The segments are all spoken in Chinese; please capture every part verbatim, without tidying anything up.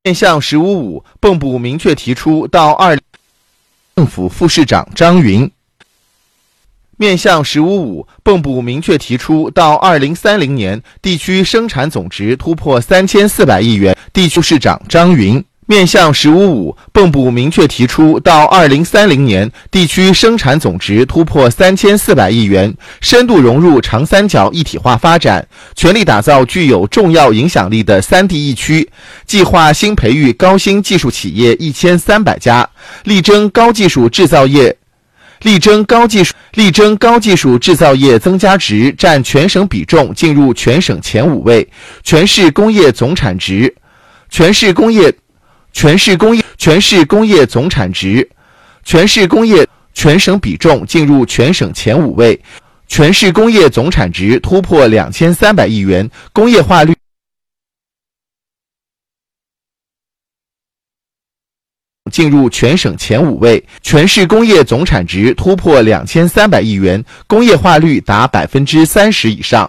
面向“十五五”，蚌埠明确提出到二政府副市长张云。面向“十五五”，蚌埠明确提出到二零三零年地区生产总值突破三千四百亿元。地区市长张云。面向“十五五”，蚌埠明确提出到二零三零年地区生产总值突破三千四百亿元，深度融入长三角一体化发展，全力打造具有重要影响力的三地一区，计划新培育高新技术企业一千三百家，力争高技术制造业力争高技术力争高技术制造业增加值占全省比重进入全省前五位，全市工业总产值全市工业全市工业全市工业总产值全市工业全省比重进入全省前五位，全市工业总产值突破两千三百亿元，工业化率进入全省前五位，全市工业总产值突破两千三百亿元，工业化率达百分之三十以上。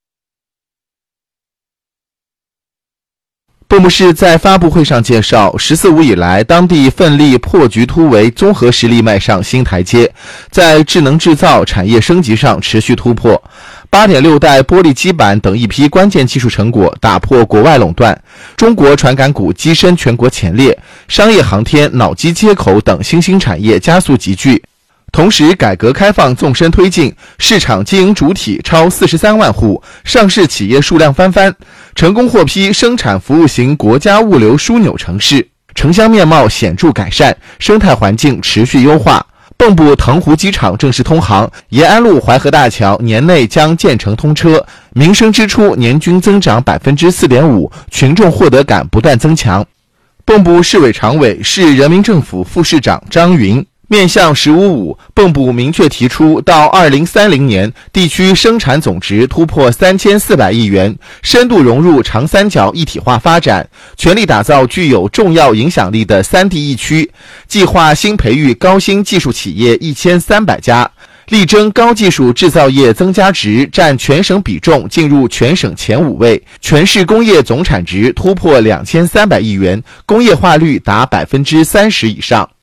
蚌埠市在发布会上介绍，十四五以来，当地奋力破局突围，综合实力迈上新台阶，在智能制造产业升级上持续突破。八点六代玻璃基板等一批关键技术成果打破国外垄断，中国传感股跻身全国前列，商业航天、脑机接口等新兴产业加速集聚。同时，改革开放纵深推进，市场经营主体超四十三万户，上市企业数量翻番，成功获批生产服务型国家物流枢纽城市，城乡面貌显著改善，生态环境持续优化。蚌埠腾湖机场正式通航，延安路淮河大桥年内将建成通车，民生支出年均增长 百分之四点五， 群众获得感不断增强。蚌埠市委常委、市人民政府副市长张云。面向“十五五”，蚌埠明确提出到二零三零年地区生产总值突破三千四百亿元，深度融入长三角一体化发展，全力打造具有重要影响力的三地一区，计划新培育高新技术企业一千三百家，力争高技术制造业增加值占全省比重进入全省前五位，全市工业总产值突破两千三百亿元，工业化率达百分之三十以上。